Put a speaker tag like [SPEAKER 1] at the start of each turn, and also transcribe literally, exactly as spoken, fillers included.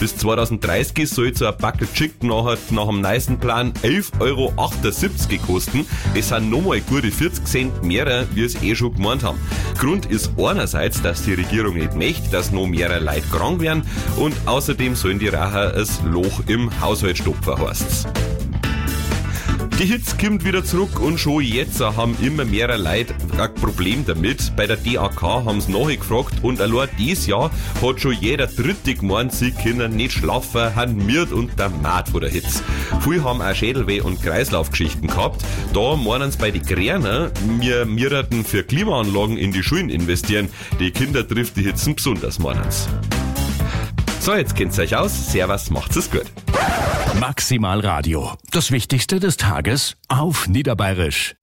[SPEAKER 1] Bis zweitausenddreißig soll so ein Backel Chicken nachher nach dem neuesten Plan elf Euro achtundsiebzig kosten. Das sind nochmal gute vierzig Cent mehr, wie es eh schon gemeint haben. Grund ist einerseits, dass die Regierung nicht möchte, dass noch mehr Leute krank werden, und außerdem sollen die Racher das Loch im Haushalt stopfen, heißt's. Die Hitze kommt wieder zurück und schon jetzt haben immer mehr Leute ein Problem damit. Bei der D A K haben sie nachgefragt und allein dieses Jahr hat schon jeder Dritte gemeint, sie können nicht schlafen, haben miert und der Maat von der Hitze. Viele haben auch Schädelweh und Kreislaufgeschichten gehabt. Da meinen sie bei den Kränen, wir müssten für Klimaanlagen in die Schulen investieren. Die Kinder trifft die Hitzen besonders, meinen sie. So, jetzt kennt's euch aus. Servus, macht's es gut.
[SPEAKER 2] Maximal Radio. Das Wichtigste des Tages auf Niederbayerisch.